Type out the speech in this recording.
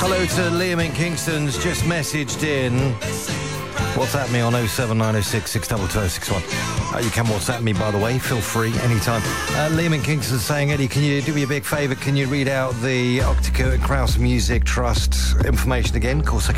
Hello to Liam in Kingston's just messaged in. WhatsApp me on 07906 62261. You can WhatsApp me, by the way. Feel free, anytime. Liam in Kingston saying, Eddie, can you do me a big favour? Can you read out the Octocurt Krause Music Trust information again? Of course I can.